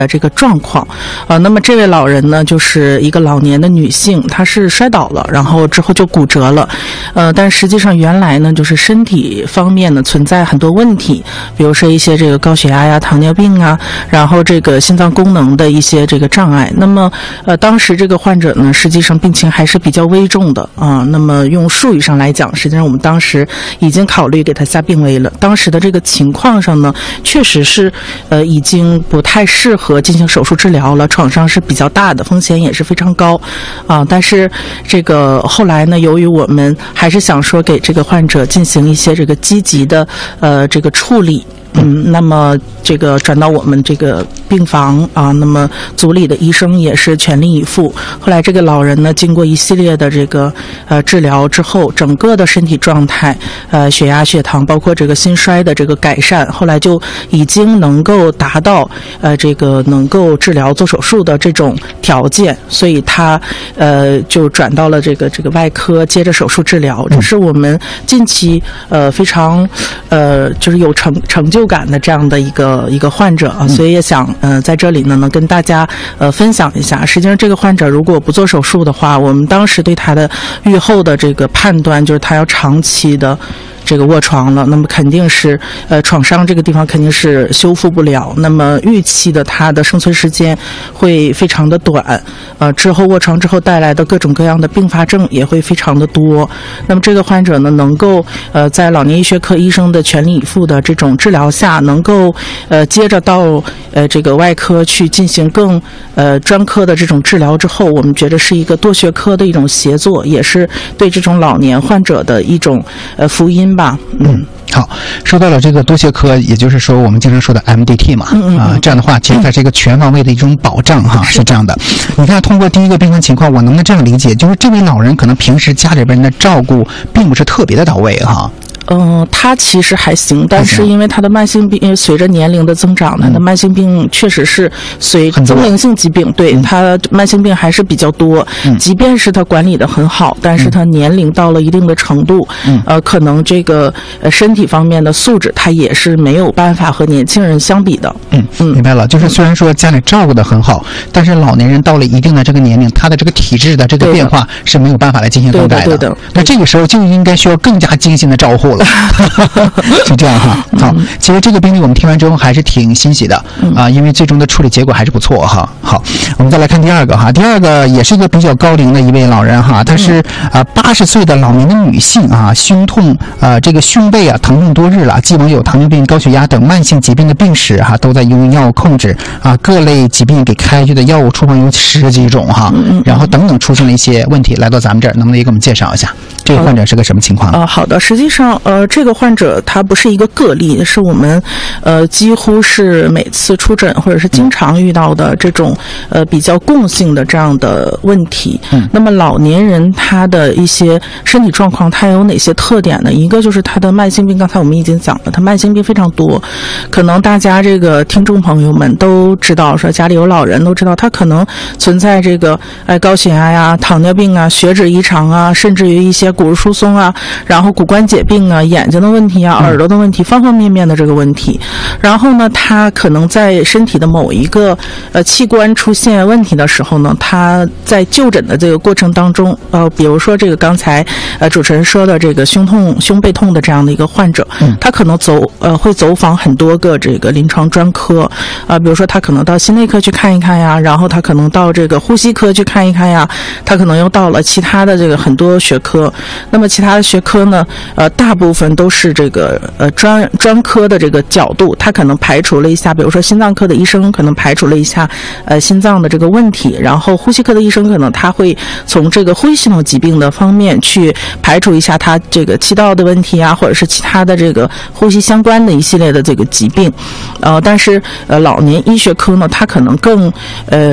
这个状况。那么这位老人呢，就是一个老年的女性，她是摔倒了，然后之后就骨折了。但实际上原来呢，就是身体方面呢存在很多问题，比如说一些这个高血压呀、糖尿病啊，然后这个心脏功能的一些这个障碍。那么当时这个患者呢，实际上病情还是比较危重的啊。那么用术语上来讲，实际上我们当时已经考虑给他下病危了。当时的这个情况上呢，确实是已经不太适合进行手术治疗了，创伤是比较大的，风险也是非常高啊。但是这个后来呢，由于我们还是想说给这个患者进行一些这个积极的这个处理。那么这个转到我们这个病房啊，那么组里的医生也是全力以赴。后来这个老人呢，经过一系列的这个治疗之后，整个的身体状态，血压、血糖，包括这个心衰的这个改善，后来就已经能够达到这个能够治疗做手术的这种条件，所以他就转到了这个外科接着手术治疗。这是我们近期非常就是有成就感的这样的一个患者啊，所以也想在这里呢能跟大家分享一下。实际上这个患者如果不做手术的话，我们当时对他的预后的这个判断就是他要长期的这个卧床了，那么肯定是创伤这个地方肯定是修复不了，那么预期的它的生存时间会非常的短，之后卧床之后带来的各种各样的并发症也会非常的多。那么这个患者呢，能够在老年医学科医生的全力以赴的这种治疗下，能够接着到这个外科去进行更专科的这种治疗之后，我们觉得是一个多学科的一种协作，也是对这种老年患者的一种福音吧。 好，说到了这个多学科，也就是说我们经常说的 MDT 嘛，这样的话其实它是一个全方位的一种保障哈，是这样的。你看通过第一个病患情况，我能不能这样理解，就是这位老人可能平时家里边的照顾并不是特别的到位哈？ 他其实还行，但是因为他的慢性病随着年龄的增长，他的慢性病确实是随增龄性疾病，对，他慢性病还是比较多。即便是他管理的很好，但是他年龄到了一定的程度，可能这个身体方面的素质，他也是没有办法和年轻人相比的。 明白了，就是虽然说家里照顾的很好，但是老年人到了一定的这个年龄，他的这个体质的这个变化是没有办法来进行更改的。对的。那这个时候就应该需要更加精心的照护了。是这样哈。好，其实这个病例我们听完之后还是挺欣喜的啊，因为最终的处理结果还是不错哈。好，我们再来看第二个哈，第二个也是一个比较高龄的一位老人哈，她是80岁的老年的女性啊，胸痛这个胸背啊疼痛多日了，既往有糖尿病、高血压等慢性疾病的病史哈，都在用药控制啊，各类疾病给开具的药物处方有10几种哈，然后等等出现了一些问题，来到咱们这儿，能不能也给我们介绍一下这个患者是个什么情况？ 好的，实际上这个患者他不是一个个例，是我们几乎是每次出诊或者是经常遇到的这种比较共性的这样的问题。那么老年人他的一些身体状况，他有哪些特点呢？一个就是他的慢性病，刚才我们已经讲了，他慢性病非常多，可能大家这个听众朋友们都知道，说家里有老人都知道，他可能存在这个高血压呀、糖尿病啊、血脂异常啊，甚至于一些骨质疏松啊，然后骨关节病啊、眼睛的问题啊、耳朵的问题，方方面面的这个问题。然后呢，他可能在身体的某一个器官出现问题的时候呢，他在就诊的这个过程当中，比如说这个刚才主持人说的这个胸背痛的这样的一个患者，他可能会走访很多个这个临床专科比如说他可能到心内科去看一看呀，然后他可能到这个呼吸科去看一看呀，他可能又到了其他的这个很多学科。那么其他的学科呢，大部分都是这个专科的这个角度，他可能排除了一下，比如说心脏科的医生可能排除了一下心脏的这个问题，然后呼吸科的医生可能他会从这个呼吸系统疾病的方面去排除一下他这个气道的问题啊，或者是其他的这个呼吸相关的一系列的这个疾病。但是老年医学科呢，它可能更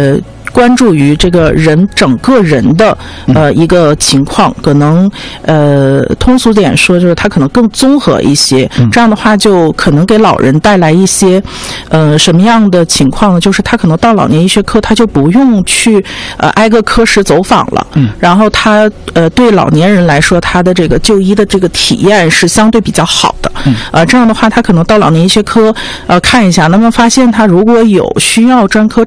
关注于这个人整个人的一个情况，可能通俗点说就是他可能更综合一些，这样的话就可能给老人带来一些什么样的情况呢？就是他可能到老年医学科他就不用去挨个科室走访了，然后他对老年人来说他的这个就医的这个体验是相对比较好的，这样的话他可能到老年医学科看一下，那么发现他如果有需要专科